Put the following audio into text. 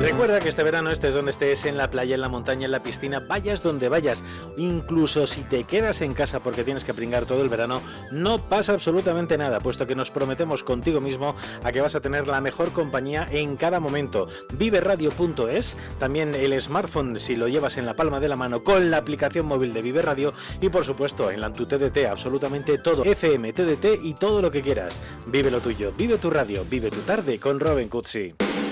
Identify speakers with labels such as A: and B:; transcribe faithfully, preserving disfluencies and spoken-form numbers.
A: Recuerda que este verano estés donde estés, en la playa, en la montaña, en la piscina, vayas donde vayas, incluso si te quedas en casa porque tienes que pringar todo el verano, no pasa absolutamente nada, puesto que nos prometemos contigo mismo a que vas a tener la mejor compañía en cada momento. vive radio punto es, también el smartphone si lo llevas en la palma de la mano con la aplicación móvil de Vive Radio y por supuesto en la tu T D T, absolutamente todo, F M, T D T y todo lo que quieras. Vive lo tuyo, vive tu radio, vive tu tarde con Robin Cutsi.